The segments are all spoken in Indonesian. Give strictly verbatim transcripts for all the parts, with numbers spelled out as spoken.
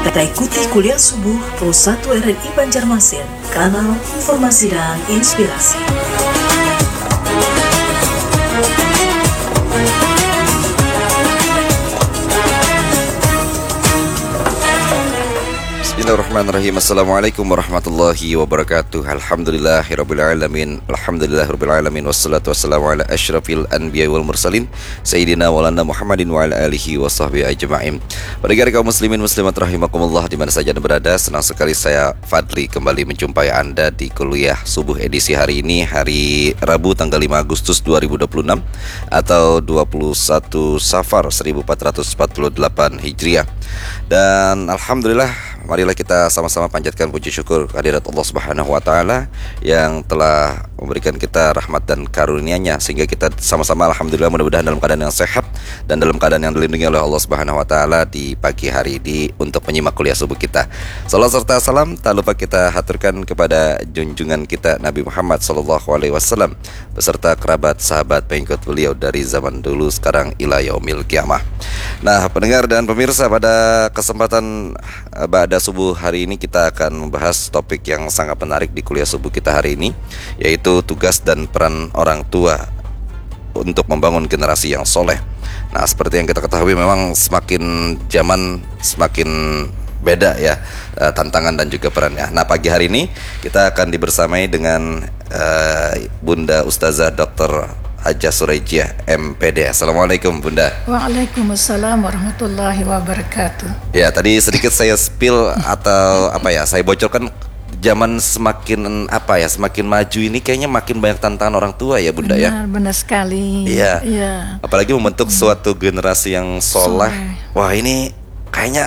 Kita ikuti kuliah subuh Pro satu R R I Banjarmasin, kanal informasi dan inspirasi. Bismillahirrahmanirrahim. Assalamualaikum warahmatullahi wabarakatuh. Alhamdulillahirrabbilalamin. Alhamdulillahirrabbilalamin. Wassalatu wassalamu ala ashrafil anbiya wal mursalin Sayyidina walana Muhammadin wa ala alihi wa sahbihi ajma'in. Pendengar kaum muslimin muslimat rahimakumullah dimana saja anda berada, senang sekali saya Fadli kembali menjumpai anda di kuliah subuh edisi hari ini, hari Rabu tanggal lima Agustus dua ribu dua puluh enam atau dua puluh satu Safar seribu empat ratus empat puluh delapan Hijriah. Dan alhamdulillah, marilah kita sama-sama panjatkan puji syukur kehadirat Allah Subhanahu wa taala yang telah memberikan kita rahmat dan karunia-Nya sehingga kita sama-sama alhamdulillah mudah-mudahan dalam keadaan yang sehat dan dalam keadaan yang dilindungi oleh Allah Subhanahu wa taala di pagi hari ini untuk menyimak kuliah subuh kita. Salam serta salam tak lupa kita haturkan kepada junjungan kita Nabi Muhammad sallallahu alaihi wasallam beserta kerabat, sahabat, pengikut beliau dari zaman dulu sekarang ila yaumil qiyamah. Nah, pendengar dan pemirsa, pada kesempatan uh, Ba'da subuh hari ini kita akan membahas topik yang sangat menarik di kuliah subuh kita hari ini, yaitu tugas dan peran orang tua untuk membangun generasi yang soleh. Nah, seperti yang kita ketahui memang semakin zaman semakin beda ya uh, tantangan dan juga perannya. Nah, pagi hari ini kita akan dibersamai dengan uh, Bunda Ustazah Doktor Hajah Suraijiah M P D. Assalamualaikum Bunda. Waalaikumsalam warahmatullahi wabarakatuh. Ya, tadi sedikit saya spill atau apa ya, saya bocorkan zaman semakin apa ya, semakin maju ini kayaknya makin banyak tantangan orang tua ya Bunda. Benar, ya. Benar sekali. Iya. Ya. Apalagi membentuk hmm. suatu generasi yang soleh. Wah, ini kayaknya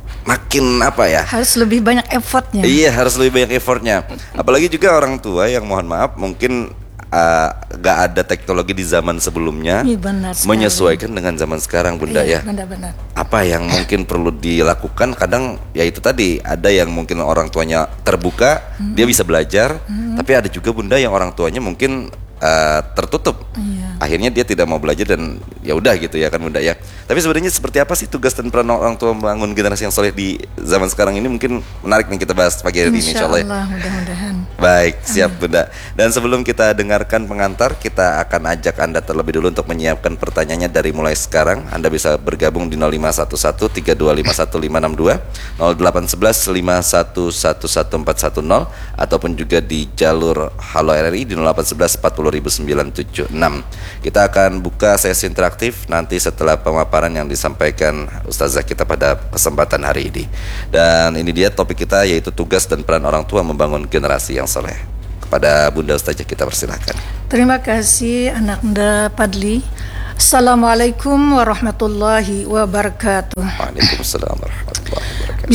makin apa ya, harus lebih banyak effortnya. Iya, harus lebih banyak effortnya. Apalagi juga orang tua yang mohon maaf mungkin Uh, gak ada teknologi di zaman sebelumnya, iya, benar menyesuaikan dengan zaman sekarang Bunda. Iya, ya benar-benar. Apa yang mungkin perlu dilakukan, kadang ya itu tadi, ada yang mungkin orang tuanya terbuka, hmm. dia bisa belajar, hmm. tapi ada juga Bunda yang orang tuanya mungkin uh, tertutup, iya. akhirnya dia tidak mau belajar dan ya udah gitu ya kan Bunda ya. Tapi sebenarnya seperti apa sih tugas dan peran orang tua membangun generasi yang soleh di zaman sekarang ini, mungkin menarik nih kita bahas pagi hari ini insyaallah. Insyaallah, mudah-mudahan. Baik, siap Bunda. Dan sebelum kita dengarkan pengantar, kita akan ajak Anda terlebih dulu untuk menyiapkan pertanyaannya dari mulai sekarang. Anda bisa bergabung di nol lima satu satu tiga dua lima satu lima enam dua, nol delapan satu satu lima satu satu satu empat satu nol, ataupun juga di jalur Halo R R I di nol delapan satu satu empat nol sembilan tujuh enam. Kita akan buka sesi interaktif nanti setelah pemaparan yang disampaikan Ustazah kita pada kesempatan hari ini. Dan ini dia topik kita, yaitu tugas dan peran orang tua membangun generasi yang soleh. Kepada Bunda Ustazah kita persilahkan. Terima kasih anak Anda Padli. Assalamualaikum warahmatullahi wabarakatuh. Waalaikumsalam warahmatullahi wabarakatuh.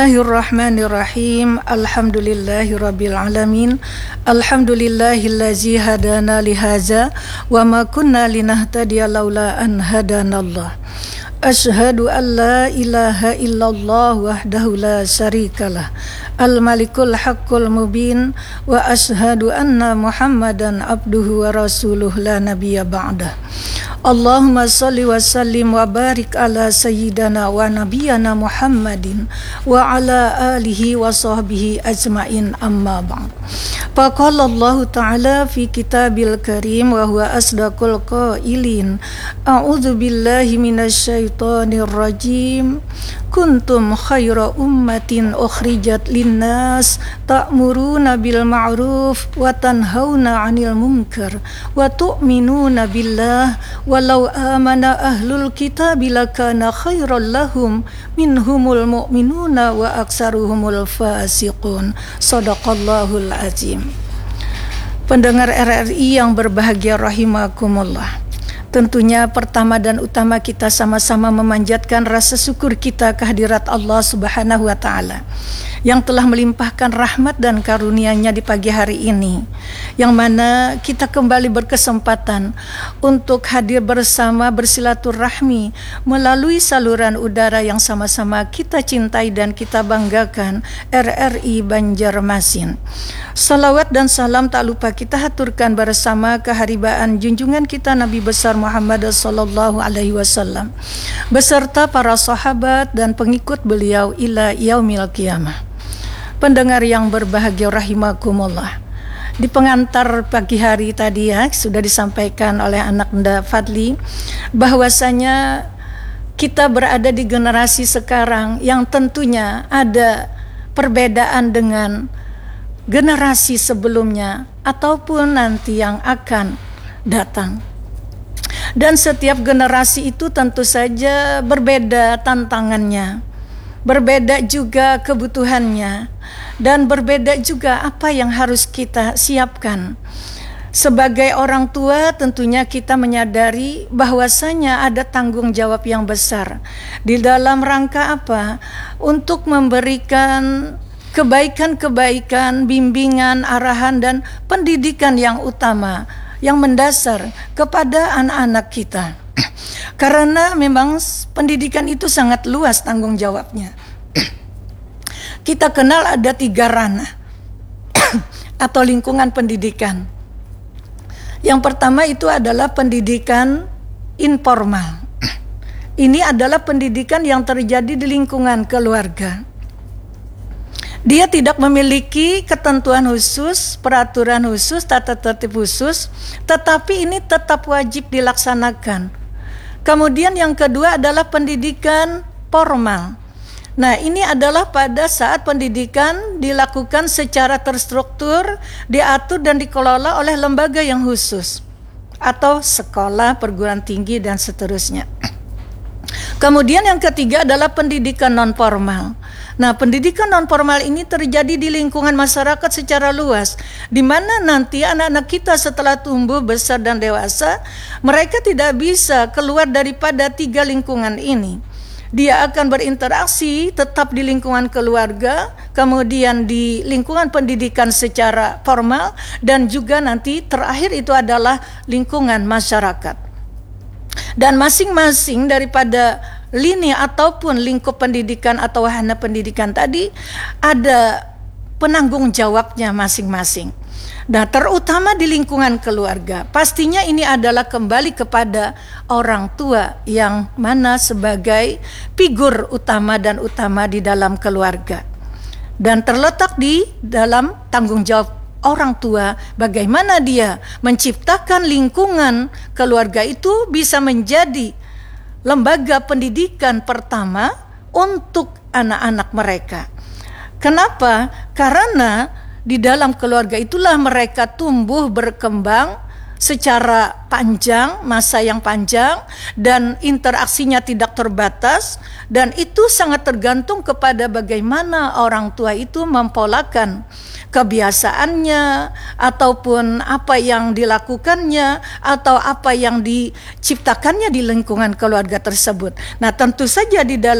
Bismillahirrahmanirrahim. Alhamdulillahirabbil alamin. Alhamdulillahillazi hadana lihaza wa ma kunna linahtadiya laula an hadanallah. Asyhadu an la ilaha illallah wahdahu la syarikalah, al-malikul haqqul mubin, wa asyhadu anna muhammadan abduhu wa rasuluh la nabiyya ba'dah. Allahumma salli wa sallim wa barik ala sayyidana wa nabiyyana Muhammadin wa ala alihi wa sahbihi ajma'in, amma ba'd. Faqala Allah ta'ala fi kitabil karim wa huwa asdaqul qailin, a'udzu billahi minasy syaithanir rajim, kuntum khaira ummatin ukhrijat linnas ta'muruna bil ma'ruf wa tanhauna 'anil munkar wa tu'minuna billah walau amana ahlul kitabi lakana khairan lahum minhumul mu'minuna wa aksaruhumul fasiqun. Shadaqallahul azim. Pendengar R R I yang berbahagia rahimakumullah, tentunya pertama dan utama kita sama-sama memanjatkan rasa syukur kita kehadirat Allah Subhanahu wa taala yang telah melimpahkan rahmat dan karunia-Nya di pagi hari ini, yang mana kita kembali berkesempatan untuk hadir bersama bersilaturahmi melalui saluran udara yang sama-sama kita cintai dan kita banggakan, R R I Banjarmasin. Salawat dan salam tak lupa kita haturkan bersama keharibaan junjungan kita Nabi besar Muhammad sallallahu alaihi wasallam beserta para sahabat dan pengikut beliau ila yaumil qiyamah. Pendengar yang berbahagia rahimakumullah. Di pengantar pagi hari tadi ya sudah disampaikan oleh anak Nda Fadli bahwasanya kita berada di generasi sekarang yang tentunya ada perbedaan dengan generasi sebelumnya ataupun nanti yang akan datang. Dan setiap generasi itu tentu saja berbeda tantangannya, berbeda juga kebutuhannya, dan berbeda juga apa yang harus kita siapkan. Sebagai orang tua tentunya kita menyadari bahwasanya ada tanggung jawab yang besar di dalam rangka apa? Untuk memberikan kebaikan-kebaikan, bimbingan, arahan dan pendidikan yang utama, yang mendasar kepada anak-anak kita. Karena memang pendidikan itu sangat luas tanggung jawabnya. Kita kenal ada tiga ranah atau lingkungan pendidikan. Yang pertama itu adalah pendidikan informal. Ini adalah pendidikan yang terjadi di lingkungan keluarga. Dia tidak memiliki ketentuan khusus, peraturan khusus, tata tertib khusus, tetapi ini tetap wajib dilaksanakan. Kemudian yang kedua adalah pendidikan formal. Nah, ini adalah pada saat pendidikan dilakukan secara terstruktur, diatur dan dikelola oleh lembaga yang khusus atau sekolah, perguruan tinggi dan seterusnya. Kemudian yang ketiga adalah pendidikan non formal. Nah, pendidikan non formal ini terjadi di lingkungan masyarakat secara luas, di mana nanti anak-anak kita setelah tumbuh besar dan dewasa, mereka tidak bisa keluar daripada tiga lingkungan ini. Dia akan berinteraksi tetap di lingkungan keluarga, kemudian di lingkungan pendidikan secara formal, dan juga nanti terakhir itu adalah lingkungan masyarakat. Dan masing-masing daripada lini ataupun lingkup pendidikan atau wahana pendidikan tadi ada penanggung jawabnya masing-masing. Nah, terutama di lingkungan keluarga, pastinya ini adalah kembali kepada orang tua yang mana sebagai figur utama dan utama di dalam keluarga. Dan terletak di dalam tanggung jawab orang tua bagaimana dia menciptakan lingkungan keluarga itu bisa menjadi lembaga pendidikan pertama untuk anak-anak mereka. Kenapa? Karena di dalam keluarga itulah mereka tumbuh berkembang secara panjang, masa yang panjang, dan interaksinya tidak terbatas, dan itu sangat tergantung kepada bagaimana orang tua itu mempolakan kebiasaannya ataupun apa yang dilakukannya atau apa yang diciptakannya di lingkungan keluarga tersebut. Nah, tentu saja di dalam